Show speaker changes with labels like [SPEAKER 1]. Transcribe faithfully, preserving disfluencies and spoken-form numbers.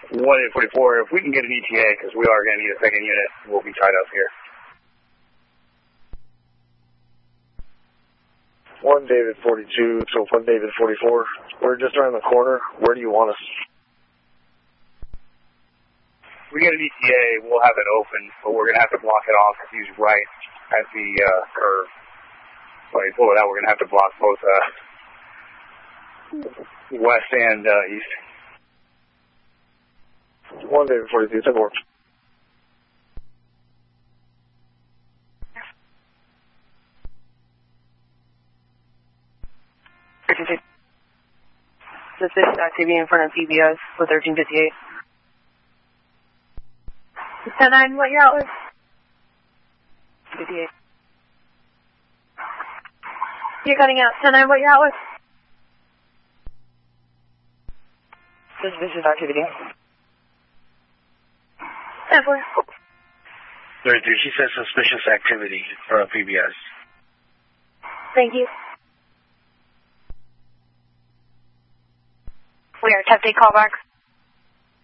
[SPEAKER 1] one eight forty-four, if we can get an E T A, because we are going to need a second unit, we'll be tied up here.
[SPEAKER 2] one David forty-two, so one David forty-four. We're just around the corner. Where do you want us?
[SPEAKER 1] If we get an E T A, we'll have it open, but we're going to have to block it off if he's right at the uh, curve. When you pull it out, we're going to have to block both uh, west and uh, east.
[SPEAKER 2] one David forty-two, ten four.
[SPEAKER 3] Suspicious activity in front of P B S for thirteen fifty-eight.
[SPEAKER 4] ten nine, what your outlet?
[SPEAKER 3] fifty-eight.
[SPEAKER 4] You're cutting out. ten nine, what your outlet?
[SPEAKER 3] Suspicious activity.
[SPEAKER 4] ten four.
[SPEAKER 5] thirty-three, she says suspicious activity for P B S.
[SPEAKER 4] Thank you.
[SPEAKER 3] We are Tep Day callback.